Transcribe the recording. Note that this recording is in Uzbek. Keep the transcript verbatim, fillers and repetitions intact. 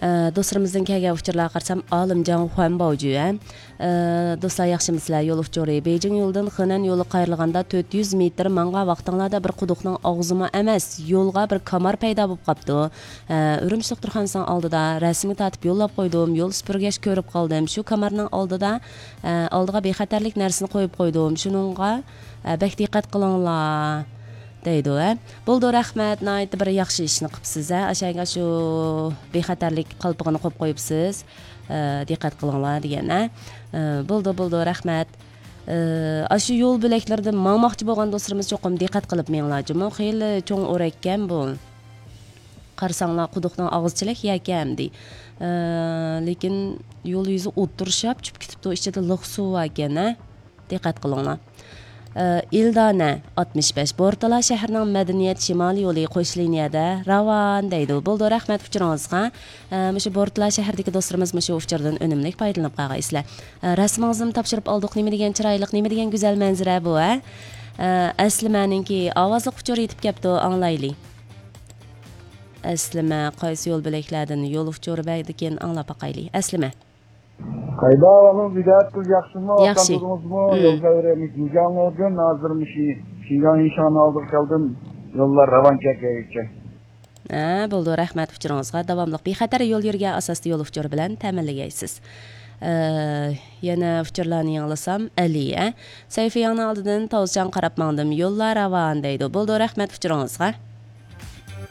Dostlarımızdan kelgan uçurlarga qarasam Alimjon Xuanbaoju. Dostlar yaxshimisizlar? Yo'l uçuri Beijing yo'ldan Henan yo'li qayrilganda to'rt yuz metr manga vaqtinglarda bir quduqning og'zima emas, yo'lga bir kamar paydo bo'lib qopdi. Urumchi doktorxonasining oldida rasmni tatib yo'llab qo'ydim. Yo'l supurgash ko'rib qoldim. Shu kamarning oldida oldiga bexatarlik narsani qo'yib qo'ydim. Shuningga bek diqqat qilinglar. deydi. Bo'ldi, rahmat. Nayt bir yaxshi ishni qilibsiz. Ashanga shu bexatarlik qalpig'ini qo'yib qo'yibsiz. Diqqat qilinglar degan. Bo'ldi, bo'ldi, rahmat. Shu yo'l bo'laklarida mangmoqchi bo'lgan do'stlarimiz cho'qim diqqat qilib menglarjimi? Xeyli cho'ng o'rakkan bu. Qarsanglar quduqning og'izchilik yakamdi. Lekin yo'l yuzi o'tirishib, chip ketibdi, ichida liq suv ekan. Diqqat qilinglar. Ildana oltmish besh Bortala shahrining madaniyat shimoliy yo'li qo'sh liniyada ravon deydi. Bo'ldi, rahmat uchuringizga. Mushu Bortala shahridagi do'stlarimiz mushu uchurdan unumli foydalanib qolgaysizlar. Rasmingizni topshirib oldik. Nima degan chiroyli, nima degan go'zal manzara bu, ha? Aslimaninki ovozli uchur yetib kelibdi, anglaylik. Aslima qaysi yo'l bo'laklardan yo'l uchuri baydikin anglab boqaylik. Aslima Qayda olalım bidatız yaxşımı? Yaxşı. Yolda öğrenmiş. Canlı organ nazırmış. Şingan inşanı aldık kaldım. Yollar ravan çekeyken. Ha, bo'ldi, rahmat uchuringizga. Davomli bexatar yo'l yurgan asosli yo'l uchuri bilan ta'minlagaysiz. Yana uchurlarni yanglasam Ali, a? Sayfiyaning oldidan tozchan qarab mandim. Yo'llar ravan deydi. Bo'ldi, rahmat uchuringizga.